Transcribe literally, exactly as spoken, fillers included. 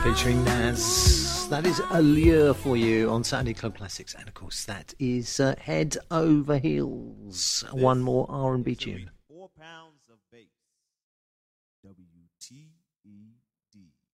Featuring Naz. That is Allure for you on Saturday Club Classics. And of course, that is uh, Head Over Heels. This One more R and B tune. Four pounds of bass. W T E D.